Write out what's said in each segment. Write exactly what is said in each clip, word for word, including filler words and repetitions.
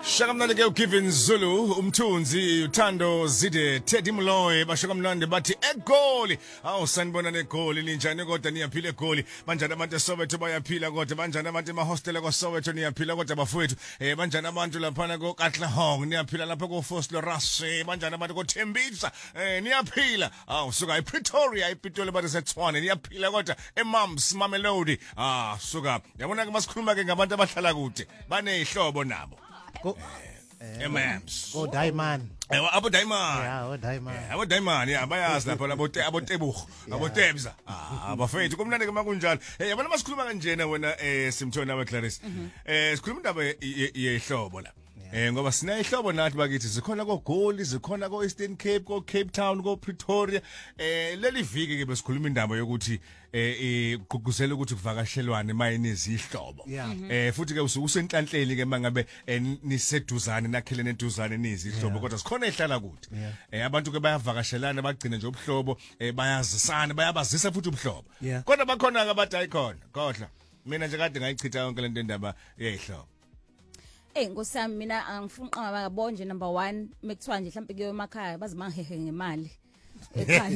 Shakamnandi ke uGiven Zulu umthunzi uThando Zide Teddy Mloyi bashakamnandi bathi egoli awu sanibona negoli linjani kodwa niyaphila egoli banjani abantu eSoweto bayaphila kodwa banjani abantu emahostel kwaSoweto niyaphila kodwa bafowethu eh banjani abantu lapha ko Katlehong niyaphila lapha ko Foslo Rase banjani abantu ko Thembisa eh niyaphila awu suka ePretoria ePitoli bathi seTshwane niyaphila kodwa eMams Mamelodi ah suka yabona ke masikhuluma ke ngabantu abahlala kude banehlobo nabo Go, eh, Mams. Go Diamond. Eh, abo Diamond. Yeah, oh Diamond. Eh, abo Diamond, yeah, bayazi lapho labo abo Tebugo, abo Tebza. Ah, abafethu kumnandi ke makunjalo. Eh, yabona masikhuluma kanjena wena eh Simthona we Clarice. Eh, sikhuluma indaba yehlobo la. Eh ngoba sina ihlobo nathi bakithi zikhona ko Goli, zikhona ko Eastern Cape, ko Cape Town, ko Pretoria. Eh leli viki ke besikhuluma indaba yokuthi eh igqugquzela ukuthi kuvakashelwane mayinezi ihlobo. Eh futhi ke usuku senhlanhleli ke mangabe niseduzane nakhelene eduzane nizi ihlobo kodwa sikhona ehlala kude. Eh abantu ke bayavakashelana bagcina nje ubuhlobo eh bayazisana bayabazisa futhi ubuhlobo. Kodwa bakhona ke abathi ayikhona. Kodwa mina nje kade ngayichitha yonke lento indaba yehlobo. Eh ngosami mina angifuni qaba bonje number one mekuthiwa nje mhlawumbe kuyo emakhaya bazi mangihehe ngemali ekhaya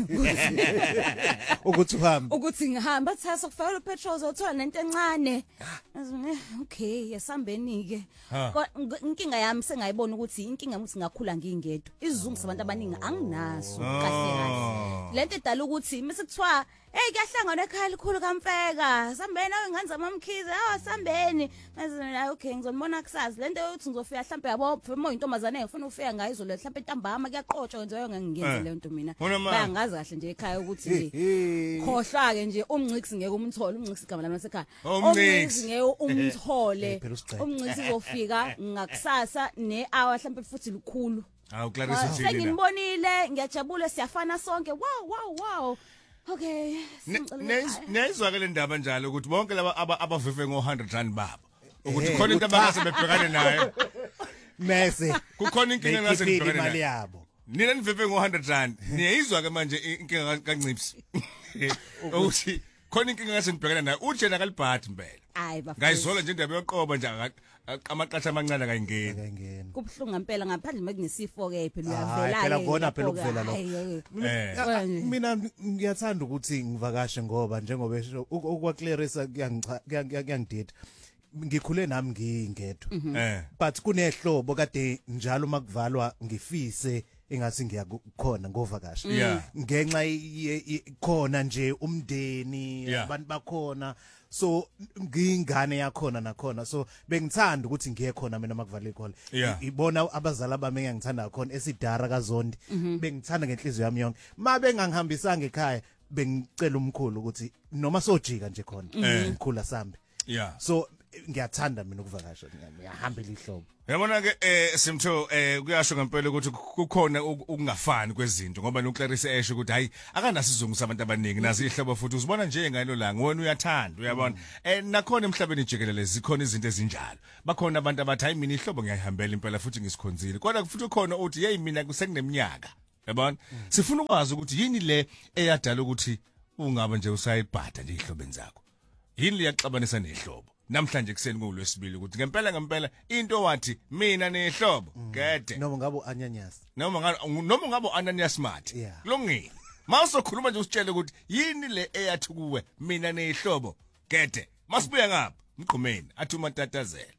ukuthi uhambe ukuthi ngihamba thatha kufanele upetrol uzothola nento encane okay yasambeni ke inkinga yami sengayibona ukuthi inkinga ukuthi ngakhula ngingedwa izungu sabantu abaningi anginaso kahle kahle lento edala ukuthi mesekuthiwa hey kuyahlangana ekhaya likhulu kaMfeka sambeni awe ngani zamamkhize ah sambeni manje okay ngizonibona kusazi lento yokuthi ngizofika mhlawumbe yabo phemo intombazane ngifuna ufika ngayo izolo mhlawumbe entambama kuyaqotshwa njengoba ngingenze le nto mina bayangazi kahle nje ekhaya ukuthi nje khohlwa ke nje umnciksi ngeke umthole umnciksi igama lami lasekhaya umnciksi ngeke umthole umnciksi uzofika ngakusasa ne hour mhlawumbe futhi likhulu awu Clarice uthini sengibonile ngiyajabula siyafana sonke wow wow wow. Okay. Neyizwa ke le ndaba njalo ukuthi bonke laba abavive ngo one hundred rand babo ukuthi khona into abangase bebhekane nayo mase kukhona inkinga engase bebhekane imali yabo nina nivive ngo one hundred rand niyizwa ke manje inkinga kaNcipsi ukuthi khona inkinga engase nibhekane nayo ujena kalibhathi impela hayi bafana ngayizola nje indaba yoqoba nje amaqasha amancane akayingeni kubhlungu ngempela ngaphandle mekunesifo ke phela uyavela phela bona phela ukuvela lo mina ngiyathanda ukuthi ngivakashe ngoba njengoba okwa Clarissa kuyangidida ngikhule nami ngingedwa but kunehlobo kade njalo makuvalwa ngifise engathi ngiyakhona ngovakasha ngenxa khona nje umndeni abantu bakhona so ngingane yakhona nakhona so bengithanda ukuthi ngiye khona mina makuvale ikhole ibona abazali bami engangithanda kakhona esidara kaZondi bengithanda ngenhliziyo yami yonke mabe ngangihambisanga ekhaya bengicela umkhulu ukuthi noma sojika nje khona umkhulu asambe so ngiyathanda mina ukuvakasha ngiyahambela ihlobo yabona ke eh Simtho eh kuyasho ngempela ukuthi kukhona ukungafani kwezinto ngoba noClarissa esho ukuthi hayi akanasizungu sabantu abaningi nazi ihlobo futhi uzibona nje ngalo langa wena uyathanda uyabona eh nakhona emhlabeni jikelele zikhona izinto ezinjalo bakhona abantu abathi hayi mina ihlobo ngiyahambela impela futhi ngisikhonzile kodwa futhi khona uthi hey mina kusekuneminyaka yabona sifuna ukwazi ukuthi yini le eyadala ukuthi ungaba nje usayibhada nje ihlobeni zakho yini liyaxabanisa nehlobo namhlanje kuseni ngolwesibili ukuthi ngempela ngempela into wathi mina nehlobo gede noma ngabe uAnanias noma ngabe noma ngabe uAnanias Smart kulungile mawusokhuluma nje usitshele ukuthi yini le eyathi kuwe mina nehlobo gede masibuye ngapha mgqumeni athi umatatazela